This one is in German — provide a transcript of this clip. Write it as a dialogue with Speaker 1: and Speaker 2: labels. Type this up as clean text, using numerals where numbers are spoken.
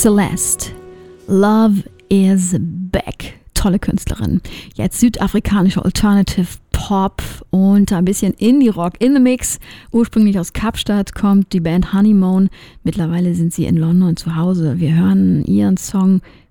Speaker 1: Celeste, Love is Back. Tolle Künstlerin. Jetzt südafrikanische Alternative Pop und ein bisschen Indie-Rock in the Mix. Ursprünglich aus Kapstadt kommt die Band Honeymoon. Mittlerweile sind sie in London zu Hause. Wir hören ihren Song